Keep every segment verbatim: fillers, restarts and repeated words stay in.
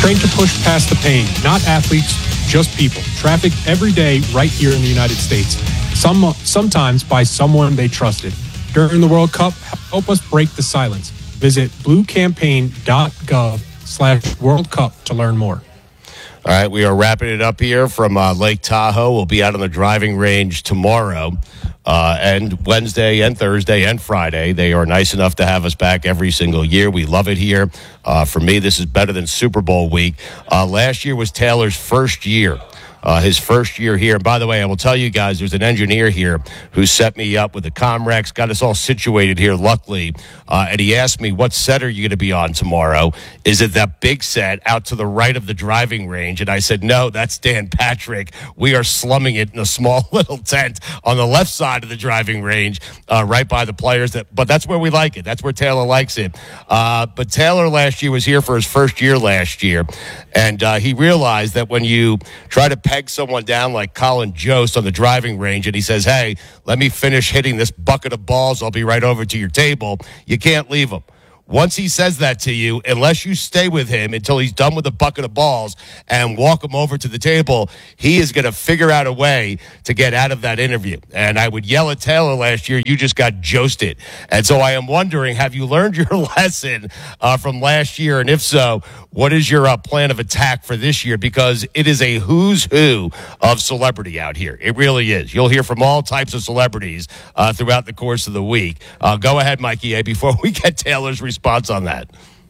Trained to push past the pain, not athletes, just people. Trafficked every day right here in the United States. Some, sometimes by someone they trusted. During the World Cup, help us break the silence. Visit bluecampaign.gov slash World Cup to learn more. All right, we are wrapping it up here from uh, Lake Tahoe. We'll be out on the driving range tomorrow uh, and Wednesday and Thursday and Friday. They are nice enough to have us back every single year. We love it here. Uh, for me, this is better than Super Bowl week. Uh, last year was Taylor's first year. Uh, his first year here. And by the way, I will tell you guys, there's an engineer here who set me up with the Comrex, got us all situated here, luckily. Uh, and he asked me, what set are you going to be on tomorrow? Is it that big set out to the right of the driving range? And I said, no, that's Dan Patrick. We are slumming it in a small little tent on the left side of the driving range, uh, right by the players. That, but that's where we like it. That's where Taylor likes it. Uh, but Taylor last year was here for his first year last year. And uh, he realized that when you try to peg someone down like Colin Jost on the driving range and he says, hey, let me finish hitting this bucket of balls, I'll be right over to your table, you can't leave him. Once he says that to you, unless you stay with him until he's done with the bucket of balls and walk him over to the table, he is going to figure out a way to get out of that interview. And I would yell at Taylor last year, you just got joasted. And so I am wondering, have you learned your lesson uh, from last year? And if so, what is your uh, plan of attack for this year? Because it is a who's who of celebrity out here. It really is. You'll hear from all types of celebrities uh, throughout the course of the week. Uh, go ahead, Mikey A, before we get Taylor's response on that.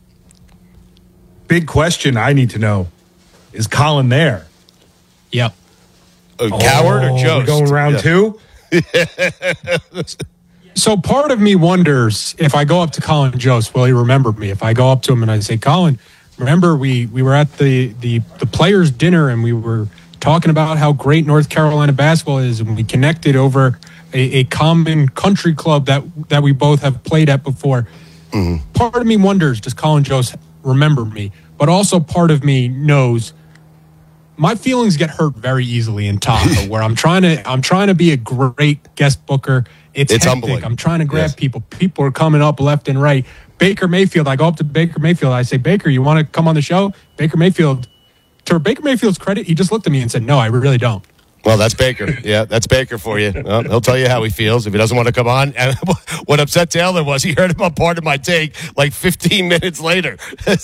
Big question I need to know. Is Colin there? Yep. A coward oh, or Jost? We're going round yeah. two? So part of me wonders if I go up to Colin Jost, will he remember me? If I go up to him and I say, Colin, remember we, we were at the, the, the players' dinner and we were talking about how great North Carolina basketball is, and we connected over a, a common country club that, that we both have played at before. Mm-hmm. Part of me wonders, does Colin Jost remember me? But also part of me knows my feelings get hurt very easily in Tahoe, where I'm trying to I'm trying to be a great guest booker. It's, it's hectic. humbling. I'm trying to grab yes. people. People are coming up left and right. Baker Mayfield, I go up to Baker Mayfield. I say, Baker, you want to come on the show? Baker Mayfield, to Baker Mayfield's credit, he just looked at me and said, no, I really don't. Well, that's Baker. Yeah, that's Baker for you. Well, he'll tell you how he feels if he doesn't want to come on. And what upset Taylor was he heard him on Part of My Take like fifteen minutes later.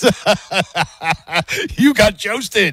You got joasted.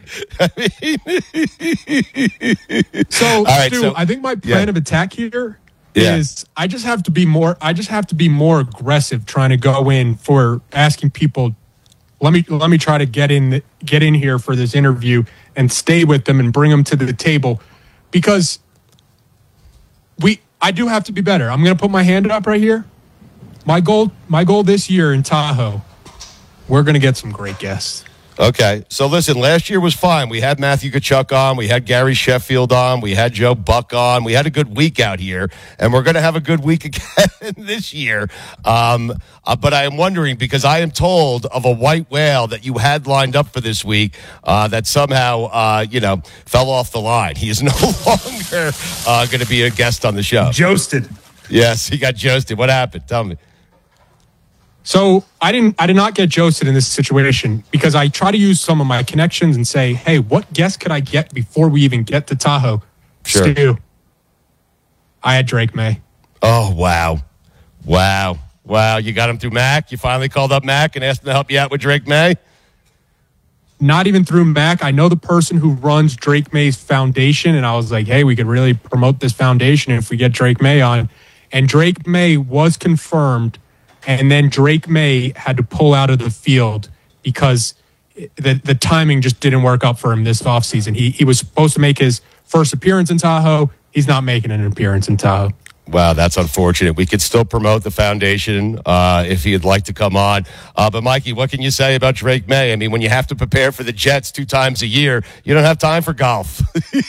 so, right, Stu, so, I think my plan yeah. of attack here yeah. is I just have to be more. I just have to be more aggressive, trying to go in for asking people. Let me let me try to get in get in here for this interview and stay with them and bring them to the table, because we I do have to be better. I'm going to put my hand up right here. My goal my goal this year in Tahoe, we're going to get some great guests. Okay, so listen, last year was fine. We had Matthew Tkachuk on. We had Gary Sheffield on. We had Joe Buck on. We had a good week out here, and we're going to have a good week again this year. Um, uh, but I am wondering, because I am told of a white whale that you had lined up for this week uh, that somehow, uh, you know, fell off the line. He is no longer uh, going to be a guest on the show. Joasted. Yes, he got joasted. What happened? Tell me. So I didn't. I did not get joasted in this situation because I try to use some of my connections and say, "Hey, what guest could I get before we even get to Tahoe?" Sure. Stu, I had Drake May. Oh wow, wow, wow! You got him through Mac. You finally called up Mac and asked him to help you out with Drake May. Not even through Mac. I know the person who runs Drake May's foundation, and I was like, "Hey, we could really promote this foundation if we get Drake May on." And Drake May was confirmed. And then Drake May had to pull out of the field because the the timing just didn't work up for him this offseason. He he was supposed to make his first appearance in Tahoe. He's not making an appearance in Tahoe. Wow, that's unfortunate. We could still promote the foundation uh, if he'd like to come on. Uh, but, Mikey, what can you say about Drake May? I mean, when you have to prepare for the Jets two times a year, you don't have time for golf.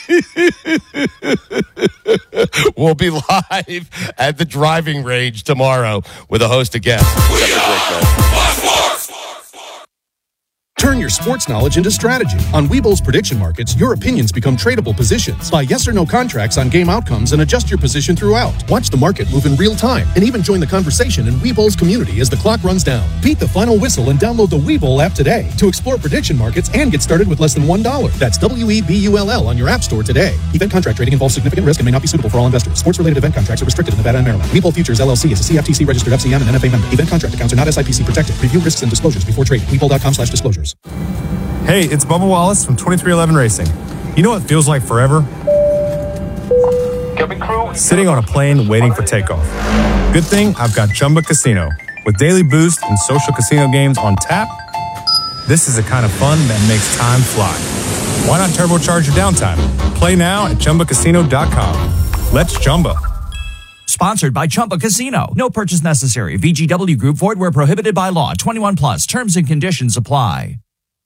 We'll be live at the driving range tomorrow with a host of guests. Turn your sports knowledge into strategy. On Webull's prediction markets, your opinions become tradable positions. Buy yes or no contracts on game outcomes and adjust your position throughout. Watch the market move in real time and even join the conversation in Webull's community as the clock runs down. Beat the final whistle and download the Webull app today to explore prediction markets and get started with less than one dollar. That's W E B U L L on your app store today. Event contract trading involves significant risk and may not be suitable for all investors. Sports-related event contracts are restricted in Nevada and Maryland. Webull Futures L L C is a C F T C-registered F C M and N F A member. Event contract accounts are not S I P C protected. Review risks and disclosures before trading. Webull.com slash disclosures. Hey, it's Bubba Wallace from twenty-three eleven Racing. You know what feels like forever? Sitting on a plane waiting for takeoff. Good thing I've got Chumba Casino. With daily boost and social casino games on tap, this is the kind of fun that makes time fly. Why not turbocharge your downtime? Play now at Chumba Casino dot com. Let's Chumba. Sponsored by Chumba Casino. No purchase necessary. V G W Group. Void where prohibited by law. twenty-one plus. Terms and conditions apply.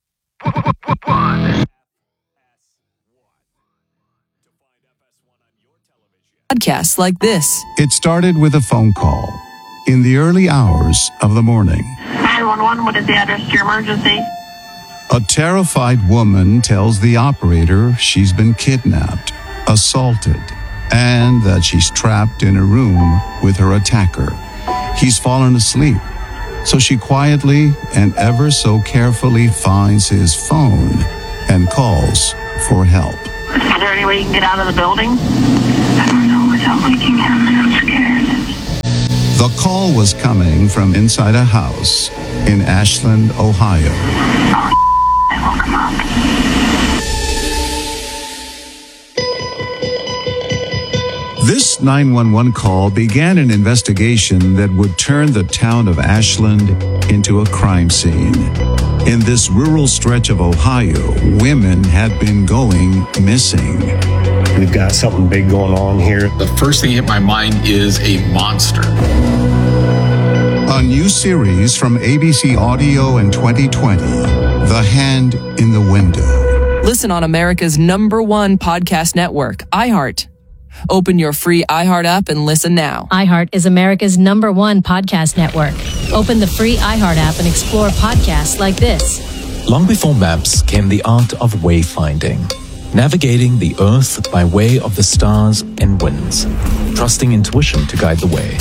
Podcasts like this. It started with a phone call in the early hours of the morning. nine one one, what is the address to your emergency? A terrified woman tells the operator she's been kidnapped, assaulted, and that she's trapped in a room with her attacker. He's fallen asleep, so she quietly and ever so carefully finds his phone and calls for help. Is there any way you can get out of the building? I don't know without waking him, and I'm scared. The call was coming from inside a house in Ashland, Ohio. Oh, I woke him up. This nine one one call began an investigation that would turn the town of Ashland into a crime scene. In this rural stretch of Ohio, women had been going missing. We've got something big going on here. The first thing hit my mind is a monster. A new series from A B C Audio in twenty twenty, The Hand in the Window. Listen on America's number one podcast network, iHeart. Open your free iHeart app and listen now. iHeart is America's number one podcast network. Open the free iHeart app and explore podcasts like this. Long before maps came the art of wayfinding, navigating the earth by way of the stars and winds, trusting intuition to guide the way.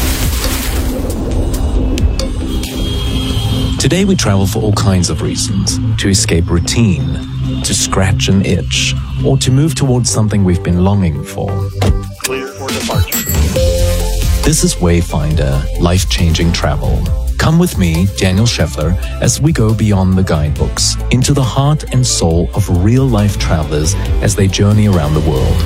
Today we travel for all kinds of reasons: to escape routine, to scratch an itch, or to move towards something we've been longing for. Clear for departure. This is Wayfinder, life-changing travel. Come with me, Daniel Scheffler, as we go beyond the guidebooks, into the heart and soul of real-life travelers as they journey around the world.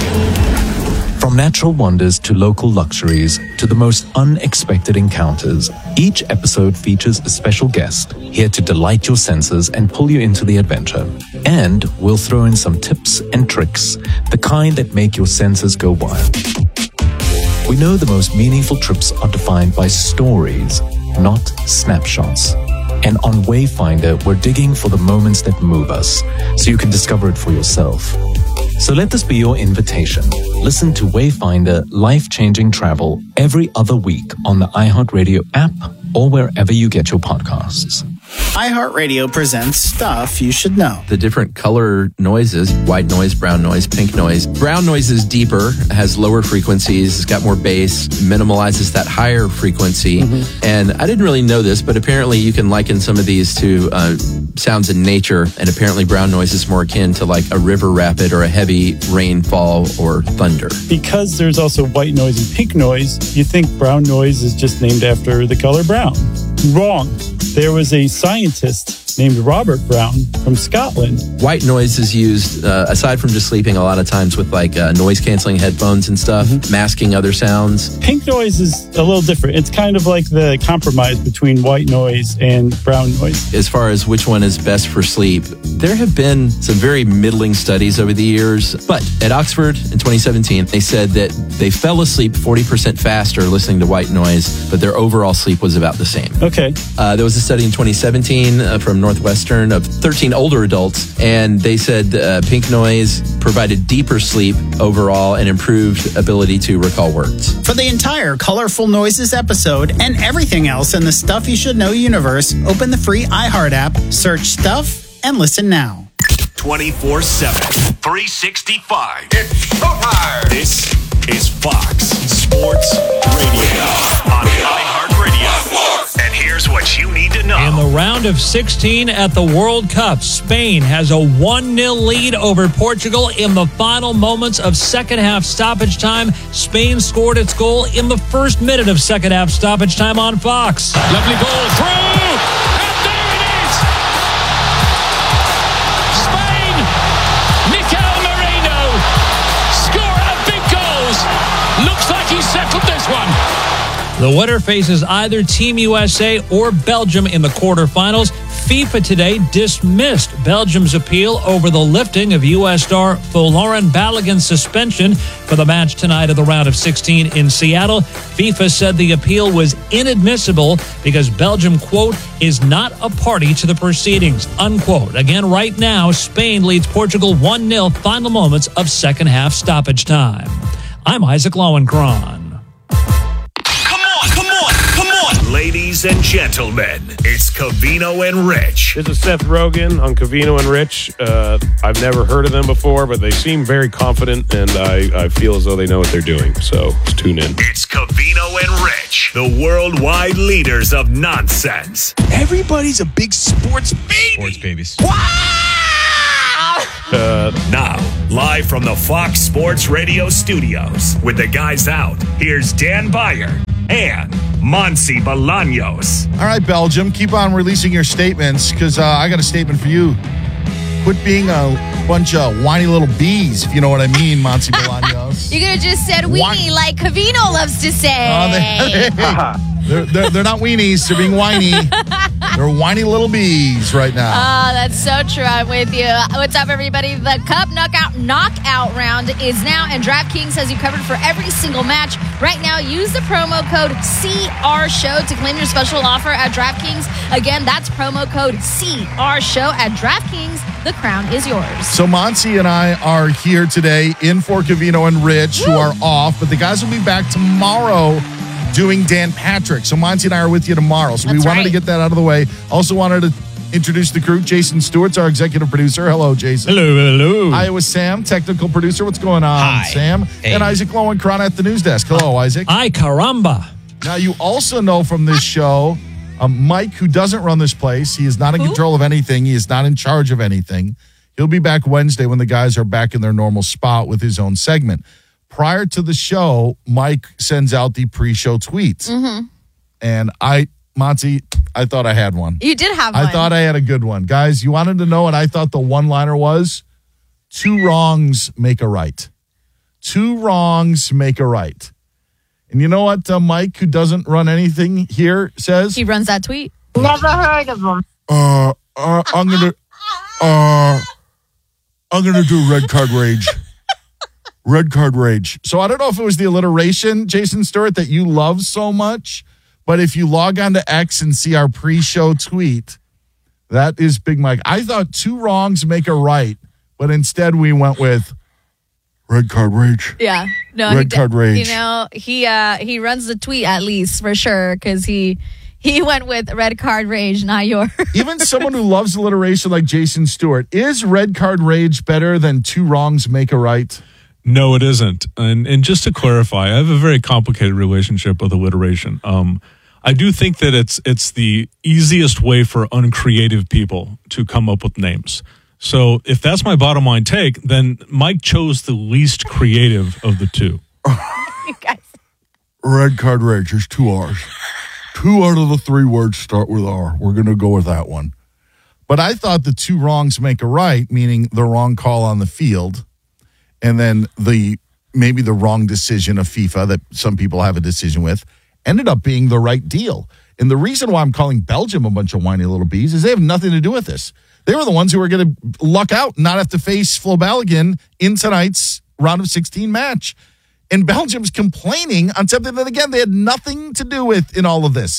From natural wonders to local luxuries to the most unexpected encounters, each episode features a special guest here to delight your senses and pull you into the adventure. And we'll throw in some tips and tricks, the kind that make your senses go wild. We know the most meaningful trips are defined by stories, not snapshots. And on Wayfinder, we're digging for the moments that move us, so you can discover it for yourself. So let this be your invitation. Listen to Wayfinder Life-Changing Travel every other week on the iHeartRadio app or wherever you get your podcasts. iHeartRadio presents Stuff You Should Know. The different color noises, white noise, brown noise, pink noise. Brown noise is deeper, has lower frequencies, it's got more bass, minimalizes that higher frequency. Mm-hmm. And I didn't really know this, but apparently you can liken some of these to uh, sounds in nature. And apparently brown noise is more akin to like a river rapid or a heavy rainfall or thunder. Because there's also white noise and pink noise, you think brown noise is just named after the color brown. Wrong. There was a scientist named Robert Brown from Scotland. White noise is used, uh, aside from just sleeping, a lot of times with like uh, noise-canceling headphones and stuff, mm-hmm. masking other sounds. Pink noise is a little different. It's kind of like the compromise between white noise and brown noise. As far as which one is best for sleep, there have been some very middling studies over the years. But at Oxford in twenty seventeen, they said that they fell asleep forty percent faster listening to white noise, but their overall sleep was about the same. Okay. Uh, there was a study in twenty seventeen uh, from Northwestern of thirteen older adults, and they said uh, pink noise provided deeper sleep overall and improved ability to recall words. For the entire Colorful Noises episode and everything else in the Stuff You Should Know universe, open the free iHeart app, search Stuff, and listen now. twenty-four seven, three sixty-five. It's showtime. This is Fox Sports Radio on iHeartRadio. And here's what you need to know. In the round of sixteen at the World Cup, Spain has a one nil lead over Portugal in the final moments of second half stoppage time. Spain scored its goal in the first minute of second half stoppage time on Fox. Lovely goal through. Settled this one. The winner faces either Team U S A or Belgium in the quarterfinals. FIFA today dismissed Belgium's appeal over the lifting of U S star Folarin Balogun's suspension for the match tonight of the round of sixteen in Seattle. FIFA said the appeal was inadmissible because Belgium, quote, is not a party to the proceedings, unquote. Again, right now, Spain leads Portugal one nil, final moments of second half stoppage time. I'm Isaac Lowenkron. Ladies and gentlemen, it's Covino and Rich. This is Seth Rogen on Covino and Rich. Uh, I've never heard of them before, but they seem very confident, and I, I feel as though they know what they're doing. So let's tune in. It's Covino and Rich, the worldwide leaders of nonsense. Everybody's a big sports baby. Sports babies. Uh, now, live from the Fox Sports Radio studios, with the guys out, here's Dan Beyer and Monsi Bolaños. All right, Belgium, keep on releasing your statements, because uh, I got a statement for you. Quit being a bunch of whiny little bees, if you know what I mean, Monsi Bolaños. You could have just said weenie, Wh- like Covino loves to say. Oh, they, they're, they're, they're not weenies, they're being whiny. They're whiny little bees right now. Oh, that's so true. I'm with you. What's up, everybody? The Cup Knockout Knockout round is now, and DraftKings has you covered for every single match. Right now, use the promo code C R Show to claim your special offer at DraftKings. Again, that's promo code C R Show at DraftKings. The crown is yours. So Monsi and I are here today in for Covino and Rich, Woo! Who are off, but the guys will be back tomorrow doing Dan Patrick. So Monty and I are with you tomorrow. So That's we wanted right. to get that out of the way. Also wanted to introduce the crew. Jason Stewart's our executive producer. Hello, Jason. Hello, hello. Iowa Sam, technical producer. What's going on, Hi. Sam? Hey. And Isaac Lowenkron at the news desk. Hello, Isaac. Ay, caramba. Now, you also know from this show, um, Mike, who doesn't run this place. He is not in Who? control of anything. He is not in charge of anything. He'll be back Wednesday when the guys are back in their normal spot with his own segment. Prior to the show, Mike sends out the pre-show tweets. Mm-hmm. And I, Monty, I thought I had one. You did have one. I thought I had a good one. Guys, you wanted to know what I thought the one-liner was? Two wrongs make a right. Two wrongs make a right. And you know what uh, Mike, who doesn't run anything here, says? He runs that tweet. Never heard of him. Uh, uh I'm going to, uh, I'm going to do red card rage. Red card rage. So I don't know if it was the alliteration, Jason Stewart, that you love so much, but if you log on to X and see our pre-show tweet, that is Big Mike. I thought two wrongs make a right, but instead we went with red card rage. Yeah. No, red he, card rage. You know, he uh, he runs the tweet at least for sure, because he he went with red card rage, not yours. Even someone who loves alliteration like Jason Stewart, is red card rage better than two wrongs make a right? No, it isn't. And and just to clarify, I have a very complicated relationship with alliteration. Um, I do think that it's it's the easiest way for uncreative people to come up with names. So if that's my bottom line take, then Mike chose the least creative of the two. You guys. Red card rage, there's two R's. Two out of the three words start with R. We're going to go with that one. But I thought the two wrongs make a right, meaning the wrong call on the field, and then the maybe the wrong decision of FIFA that some people have a decision with ended up being the right deal. And the reason why I'm calling Belgium a bunch of whiny little bees is they have nothing to do with this. They were the ones who were going to luck out and not have to face Flo Balogun in tonight's round of sixteen match. And Belgium's complaining on something that, again, they had nothing to do with in all of this.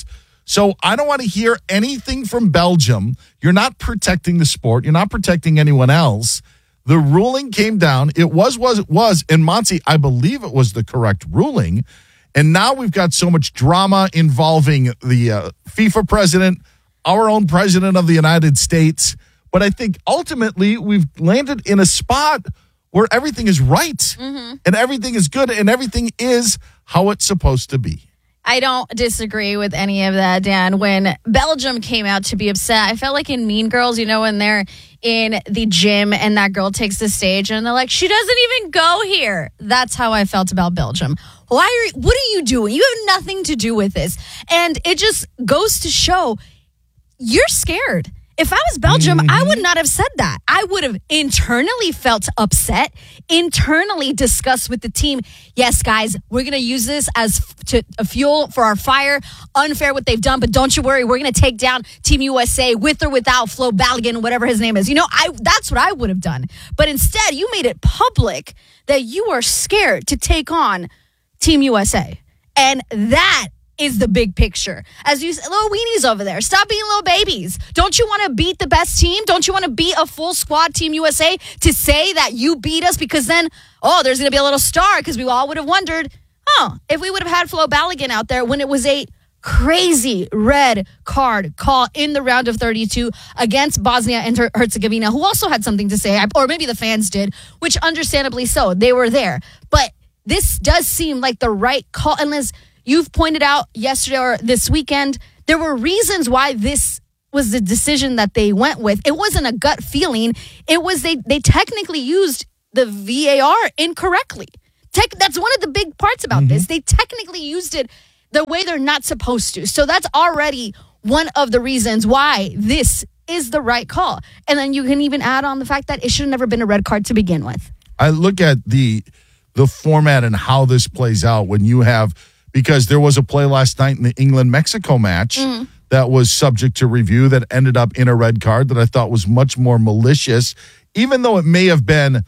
So I don't want to hear anything from Belgium. You're not protecting the sport. You're not protecting anyone else. The ruling came down. It was, was, it was. And Monty, I believe it was the correct ruling. And now we've got so much drama involving the uh, FIFA president, our own president of the United States. But I think ultimately we've landed in a spot where everything is right mm-hmm. and everything is good and everything is how it's supposed to be. I don't disagree with any of that, Dan. When Belgium came out to be upset, I felt like in Mean Girls, you know, when they're in the gym and that girl takes the stage and they're like, she doesn't even go here. That's how I felt about Belgium. Why are what are you doing? You have nothing to do with this. And it just goes to show you're scared. If I was Belgium, mm-hmm. I would not have said that. I would have internally felt upset, internally discussed with the team. Yes, guys, we're going to use this as f- to, a fuel for our fire. Unfair what they've done, but don't you worry. We're going to take down Team U S A with or without Flo Balogun, whatever his name is. You know, I that's what I would have done. But instead, you made it public that you are scared to take on Team U S A. And that is the big picture. As you said, little weenies over there, stop being little babies. Don't you want to beat the best team? Don't you want to beat a full squad Team U S A to say that you beat us? Because then, oh, there's going to be a little star because we all would have wondered, oh, if we would have had Flo Balogun out there when it was a crazy red card call in the round of thirty-two against Bosnia and Herzegovina, who also had something to say, or maybe the fans did, which understandably so. They were there. But this does seem like the right call, unless you've pointed out yesterday or this weekend, there were reasons why this was the decision that they went with. It wasn't a gut feeling. It was they they technically used the V A R incorrectly. Tech, that's one of the big parts about mm-hmm. this. They technically used it the way they're not supposed to. So that's already one of the reasons why this is the right call. And then you can even add on the fact that it should have never been a red card to begin with. I look at the the format and how this plays out when you have, because there was a play last night in the England-Mexico match mm. that was subject to review that ended up in a red card that I thought was much more malicious, even though it may have been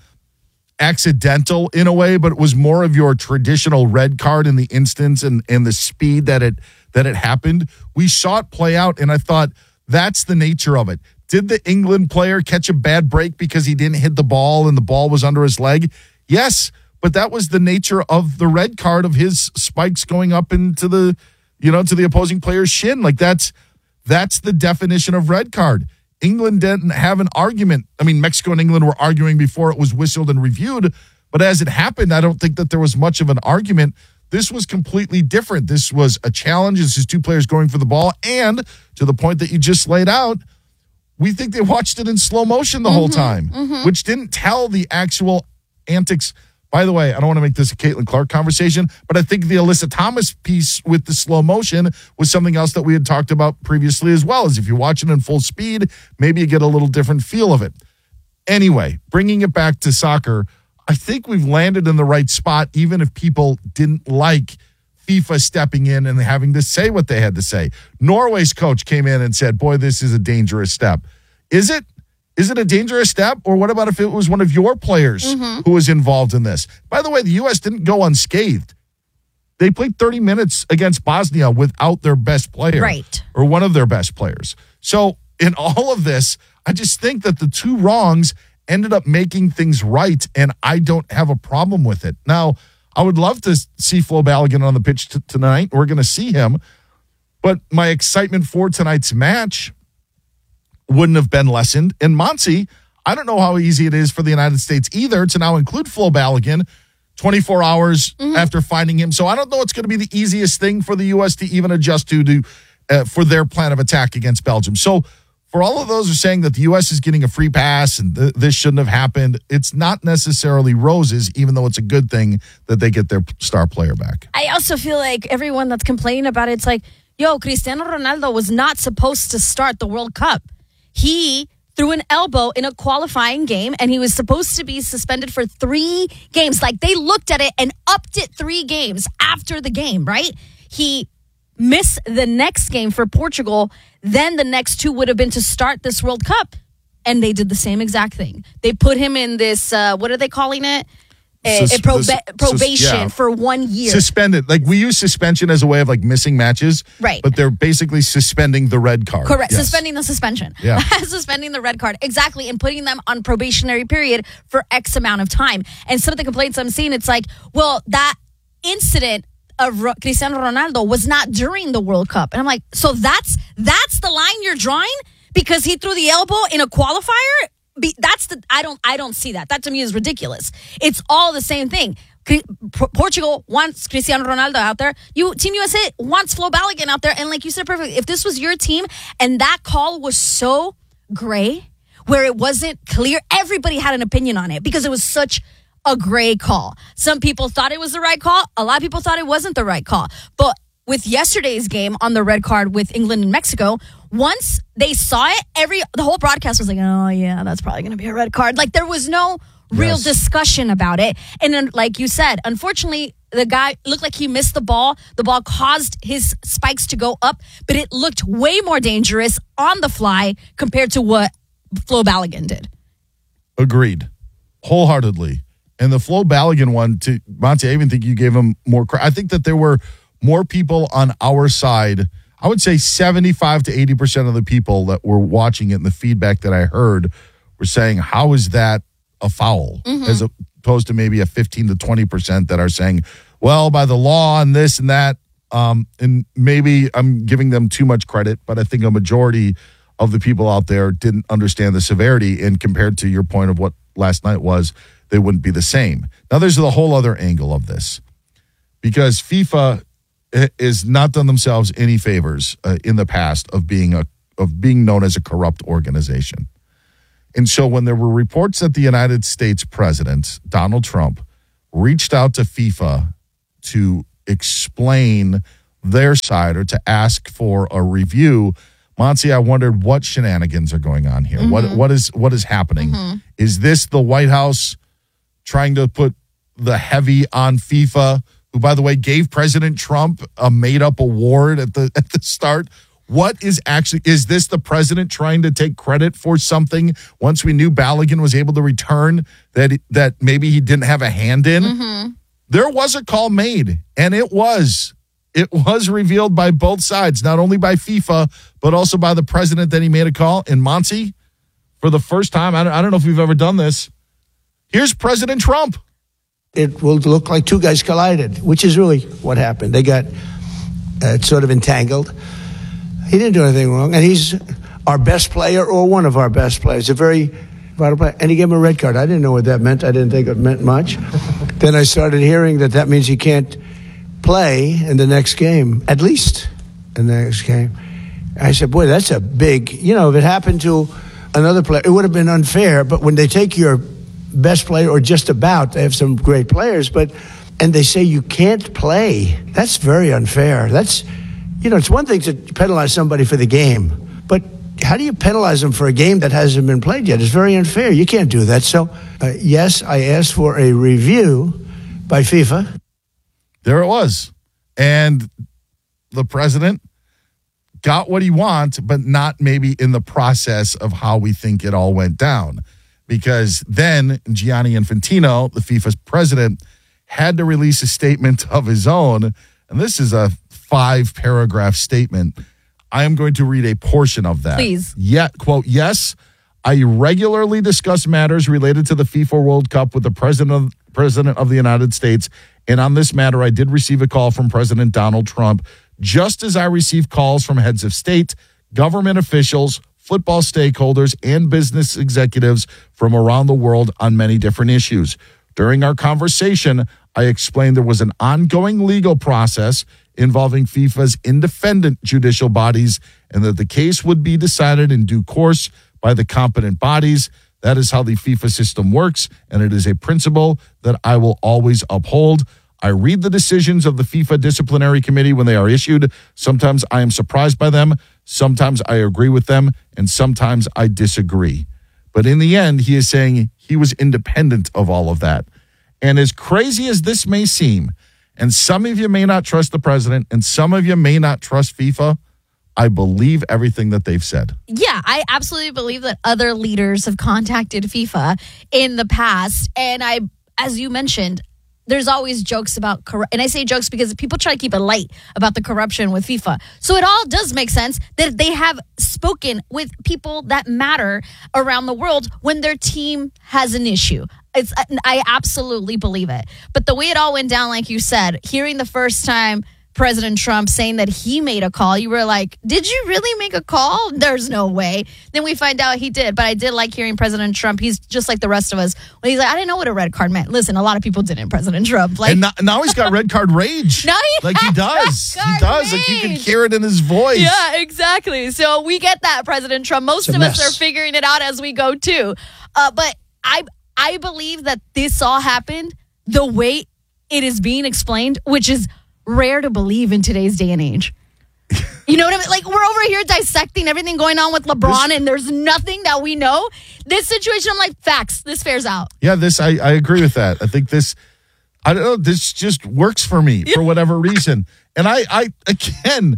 accidental in a way, but it was more of your traditional red card in the instance and, and the speed that it that it happened. We saw it play out, and I thought that's the nature of it. Did the England player catch a bad break because he didn't hit the ball and the ball was under his leg? Yes, but that was the nature of the red card, of his spikes going up into the, you know, to the opposing player's shin. Like that's that's the definition of red card. England didn't have an argument. I mean, Mexico and England were arguing before it was whistled and reviewed, but as it happened, I don't think that there was much of an argument. This was completely different. This was a challenge. This is two players going for the ball, and to the point that you just laid out, we think they watched it in slow motion the mm-hmm, whole time, mm-hmm. which didn't tell the actual antics. By the way, I don't want to make this a Caitlin Clark conversation, but I think the Alyssa Thomas piece with the slow motion was something else that we had talked about previously as well, as if you watch it in full speed, maybe you get a little different feel of it. Anyway, bringing it back to soccer, I think we've landed in the right spot, even if people didn't like FIFA stepping in and having to say what they had to say. Norway's coach came in and said, boy, this is a dangerous step. Is it? Is it a dangerous step? Or what about if it was one of your players mm-hmm. who was involved in this? By the way, the U S didn't go unscathed. They played thirty minutes against Bosnia without their best player. Right. Or one of their best players. So in all of this, I just think that the two wrongs ended up making things right, and I don't have a problem with it. Now, I would love to see Flo Balogun on the pitch t- tonight. We're going to see him. But my excitement for tonight's match wouldn't have been lessened. And Monty, I don't know how easy it is for the United States either to now include Flo Balogun twenty-four hours mm-hmm. after finding him. So I don't know it's going to be the easiest thing for the U S to even adjust to, to uh, for their plan of attack against Belgium. So for all of those who are saying that the U S is getting a free pass and th- this shouldn't have happened, it's not necessarily roses, even though it's a good thing that they get their star player back. I also feel like everyone that's complaining about it, it's like, yo, Cristiano Ronaldo was not supposed to start the World Cup. He threw an elbow in a qualifying game, and he was supposed to be suspended for three games. Like, they looked at it and upped it three games after the game, right? He missed the next game for Portugal. Then the next two would have been to start this World Cup. And they did the same exact thing. They put him in this, uh, what are they calling it? a, Sus- a proba- sus- probation yeah. for one year. Suspended. Like we use suspension as a way of like missing matches. Right. But they're basically suspending the red card. Correct. Yes. Suspending the suspension. Yeah. Suspending the red card. Exactly. And putting them on probationary period for X amount of time. And some of the complaints I'm seeing, it's like, well, that incident of Ro- Cristiano Ronaldo was not during the World Cup. And I'm like, so that's that's the line you're drawing? Because he threw the elbow in a qualifier? Be, that's the I don't I don't see that. That to me is ridiculous. It's all the same thing. P- Portugal wants Cristiano Ronaldo out there. You Team U S A wants Flo Balogun out there. And like you said perfectly, if this was your team and that call was so gray, where it wasn't clear, everybody had an opinion on it because it was such a gray call. Some people thought it was the right call. A lot of people thought it wasn't the right call. But with yesterday's game on the red card with England and Mexico, once they saw it, every the whole broadcast was like, oh, yeah, that's probably going to be a red card. Like, there was no real Yes. discussion about it. And then, like you said, unfortunately, the guy looked like he missed the ball. The ball caused his spikes to go up, but it looked way more dangerous on the fly compared to what Flo Balogun did. Agreed. Wholeheartedly. And the Flo Balogun one, to Monty, I even think you gave him more credit. I think that there were more people on our side. I would say seventy-five to eighty percent of the people that were watching it and the feedback that I heard were saying, how is that a foul? Mm-hmm. As opposed to maybe a fifteen to twenty percent that are saying, well, by the law and this and that. Um, and maybe I'm giving them too much credit, but I think a majority of the people out there didn't understand the severity. And compared to your point of what last night was, they wouldn't be the same. Now, there's the whole other angle of this, because FIFA has not done themselves any favors uh, in the past of being a of being known as a corrupt organization. And so when there were reports that the United States president, Donald Trump, reached out to FIFA to explain their side or to ask for a review, Monty, I wondered what shenanigans are going on here. Mm-hmm. What what is what is happening? Mm-hmm. Is this the White House trying to put the heavy on FIFA, who, by the way, gave President Trump a made-up award at the at the start? What is actually, is this the president trying to take credit for something once we knew Balogun was able to return that that maybe he didn't have a hand in? Mm-hmm. There was a call made, and it was. It was revealed by both sides, not only by FIFA, but also by the president that he made a call. And Monty, for the first time, I don't, I don't know if we've ever done this, here's President Trump. It will look like two guys collided, which is really what happened. They got uh, sort of entangled. He didn't do anything wrong, and he's our best player or one of our best players, a very vital player. And he gave him a red card. I didn't know what that meant. I didn't think it meant much. Then I started hearing that that means he can't play in the next game, at least in the next game. I said, boy, that's a big, you know, if it happened to another player, it would have been unfair. But when they take your best player, or just about, they have some great players, but, and they say you can't play, that's very unfair. That's, you know, it's one thing to penalize somebody for the game, but how do you penalize them for a game that hasn't been played yet? It's very unfair. You can't do that. So, uh, yes, I asked for a review by FIFA. There it was. And the president got what he wants, but not maybe in the process of how we think it all went down. Because then Gianni Infantino, the FIFA's president, had to release a statement of his own. And this is a five-paragraph statement. I am going to read a portion of that. Please. Yet, quote, yes, I regularly discuss matters related to the FIFA World Cup with the president of, president of the United States. And on this matter, I did receive a call from President Donald Trump, just as I received calls from heads of state, government officials, football stakeholders, and business executives from around the world on many different issues. During our conversation, I explained there was an ongoing legal process involving FIFA's independent judicial bodies and that the case would be decided in due course by the competent bodies. That is how the FIFA system works, and it is a principle that I will always uphold. I read the decisions of the FIFA Disciplinary Committee when they are issued. Sometimes I am surprised by them. Sometimes I agree with them, and sometimes I disagree. But in the end, he is saying he was independent of all of that. And as crazy as this may seem, and some of you may not trust the president, and some of you may not trust FIFA, I believe everything that they've said. Yeah, I absolutely believe that other leaders have contacted FIFA in the past, and I as you mentioned, there's always jokes about corruption. And I say jokes because people try to keep it light about the corruption with FIFA. So it all does make sense that they have spoken with people that matter around the world when their team has an issue. It's, I absolutely believe it. But the way it all went down, like you said, hearing the first time President Trump saying that he made a call, you were like, did you really make a call? There's no way. Then we find out he did. But I did like hearing President Trump. He's just like the rest of us. When he's like, I didn't know what a red card meant. Listen, a lot of people didn't, President Trump. Like, and now, now he's got red card rage. Now he like he does. He does. Like you can hear it in his voice. Yeah, exactly. So we get that, President Trump. Most of mess. us are figuring it out as we go too. Uh, but I I believe that this all happened the way it is being explained, which is rare to believe in today's day and age. You know what I mean? Like, we're over here dissecting everything going on with LeBron, this, and there's nothing that we know. This situation, I'm like, facts. This fares out. Yeah, this I, I agree with that. I think this, I don't know, this just works for me for whatever reason. And I, I again,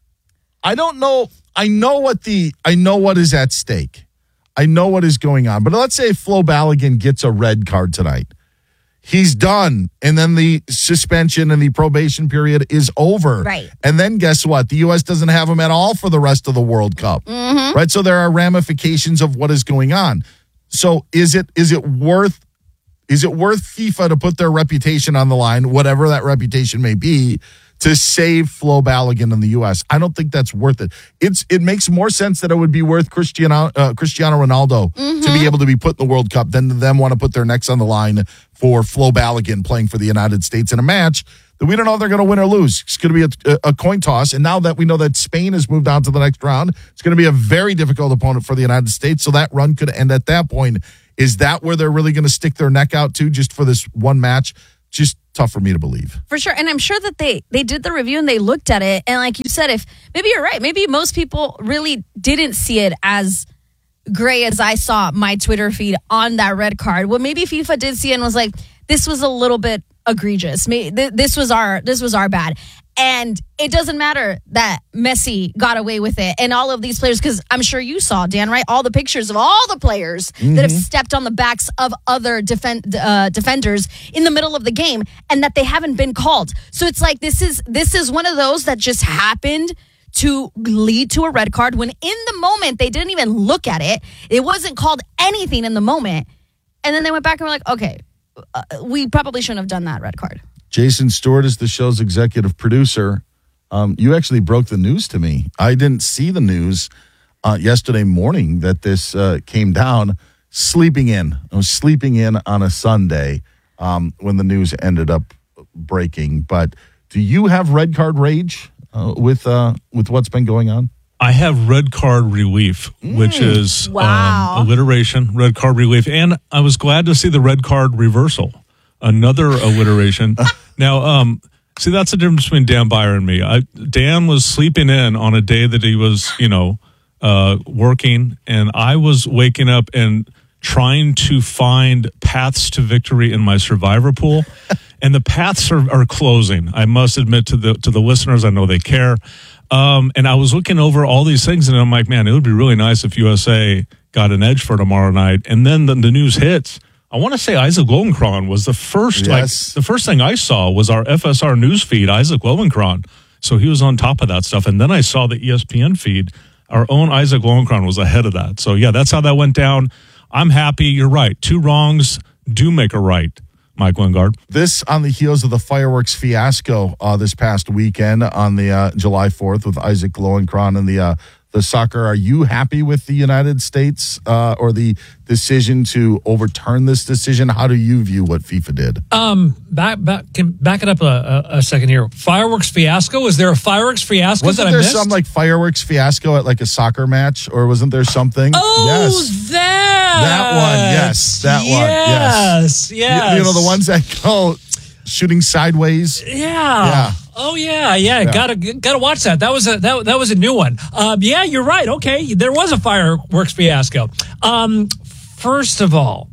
I don't know. I know what the, I know what is at stake. I know what is going on. But let's say Flo Balogun gets a red card tonight. He's done. And then the suspension and the probation period is over. Right. And then guess what? The U S doesn't have him at all for the rest of the World Cup. Mm-hmm. Right. So there are ramifications of what is going on. So is it is it worth is it worth FIFA to put their reputation on the line, whatever that reputation may be, to save Flo Balogun in the U S? I don't think that's worth it. It's it makes more sense that it would be worth Cristiano uh, Cristiano Ronaldo mm-hmm. to be able to be put in the World Cup than them want to put their necks on the line for Flo Balogun playing for the United States in a match that we don't know if they're going to win or lose. It's going to be a, a coin toss. And now that we know that Spain has moved on to the next round, it's going to be a very difficult opponent for the United States. So that run could end at that point. Is that where they're really going to stick their neck out to just for this one match? Just tough for me to believe. For sure. And I'm sure that they they did the review and they looked at it. And like you said, if maybe you're right, maybe most people really didn't see it as gray as I saw my Twitter feed on that red card. Well, maybe FIFA did see it and was like, this was a little bit egregious. This was our this was our bad. And it doesn't matter that Messi got away with it and all of these players, because I'm sure you saw, Dan, right? All the pictures of all the players mm-hmm. that have stepped on the backs of other defend, uh, defenders in the middle of the game and that they haven't been called. So it's like this is this is one of those that just happened to lead to a red card when in the moment they didn't even look at it. It wasn't called anything in the moment. And then they went back and were like, okay, uh, we probably shouldn't have done that red card. Jason Stewart is the show's executive producer. Um, you actually broke the news to me. I didn't see the news uh, yesterday morning that this uh, came down. Sleeping in. I was sleeping in on a Sunday um, when the news ended up breaking. But do you have red card rage uh, with uh, with what's been going on? I have red card relief, mm. which is wow. um, alliteration, red card relief. And I was glad to see the red card reversal. Another alliteration. Now, um, see, that's the difference between Dan Byer and me. I, Dan was sleeping in on a day that he was, you know, uh, working, and I was waking up and trying to find paths to victory in my survivor pool, and the paths are, are closing. I must admit to the to the listeners, I know they care. Um, and I was looking over all these things, and I'm like, man, it would be really nice if U S A got an edge for tomorrow night. And then the, the news hits. I want to say Isaac Lowenkron was the first, yes. like the first thing I saw was our F S R news feed, Isaac Lowenkron. So he was on top of that stuff. And then I saw the E S P N feed. Our own Isaac Lowenkron was ahead of that. So yeah, that's how that went down. I'm happy. You're right. Two wrongs do make a right, Mike Wingard. This on the heels of the fireworks fiasco uh, this past weekend on the uh, July fourth with Isaac Lowenkron and the uh, the soccer. Are you happy with the United States uh, or the decision to overturn this decision? How do you view what FIFA did? Um, back back can back it up a, a, a second here. Fireworks fiasco. Is there a fireworks fiasco wasn't that there I missed? some like fireworks fiasco at like a soccer match, or wasn't there something? Oh, yes. that that one. Yes, that yes, one. Yes, yes. You, you know the ones that go shooting sideways. Yeah. Yeah. Oh yeah, yeah, Yeah. Gotta gotta watch that. That was a that, that was a new one. Um, yeah, you're right. Okay, there was a fireworks fiasco. Um, first of all,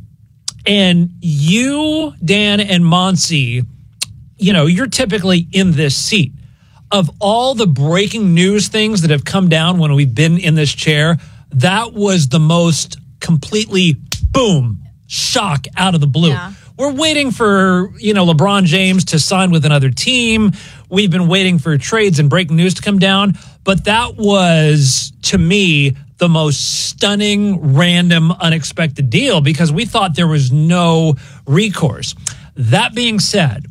and you, Dan, and Monsi, you know, you're typically in this seat. Of all the breaking news things that have come down when we've been in this chair, that was the most completely boom shock out of the blue. Yeah. we're waiting for, you know, LeBron James to sign with another team. We've been waiting for trades and breaking news to come down. But that was, to me, the most stunning, random, unexpected deal because we thought there was no recourse. That being said,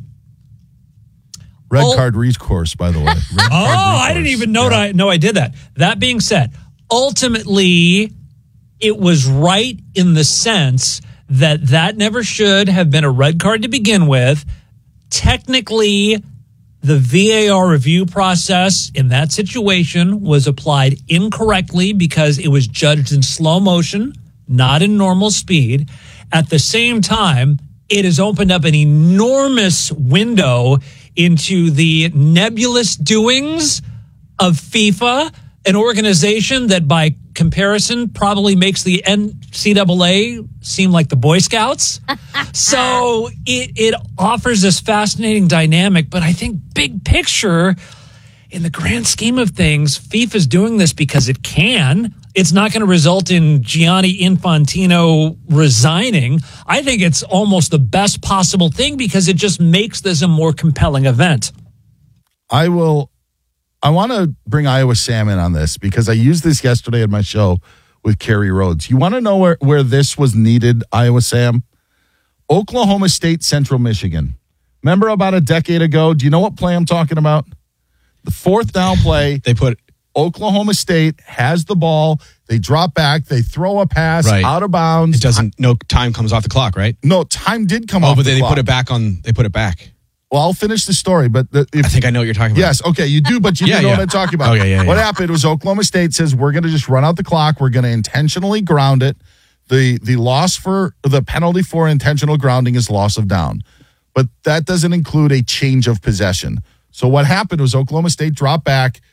Red oh, card recourse, by the way. Red oh, card I recourse. didn't even know, Yeah. I, know I did that. That being said, ultimately, it was right in the sense that that never should have been a red card to begin with. Technically, the V A R review process in that situation was applied incorrectly because it was judged in slow motion, not in normal speed. At the same time, it has opened up an enormous window into the nebulous doings of FIFA, an organization that by comparison probably makes the N C double A seem like the Boy Scouts. So it, it offers this fascinating dynamic, but I think big picture, in the grand scheme of things, FIFA's doing this because it can. It's not going to result in Gianni Infantino resigning. I think it's almost the best possible thing because it just makes this a more compelling event. I will. I want to bring Iowa Sam in on this because I used this yesterday at my show with Kerry Rhodes. You want to know where, where this was needed, Iowa Sam? Oklahoma State, Central Michigan. Remember about a decade ago? Do you know what play I'm talking about? The fourth down play. They put Oklahoma State has the ball. They drop back. They throw a pass Right. out of bounds. It doesn't. No time comes off the clock, right? No, time did come Oh, off but the then they clock. put it back on. They put it back. Well, I'll finish the story, but the, if, I think I know what you're talking about. yes, okay, you do, but you Yeah, do know yeah. what I'm talking about. Oh, yeah, yeah, What yeah. happened was Oklahoma State says we're going to just run out the clock. We're going to intentionally ground it. The the loss for the penalty for intentional grounding is loss of down, but that doesn't include a change of possession. So what happened was Oklahoma State dropped back.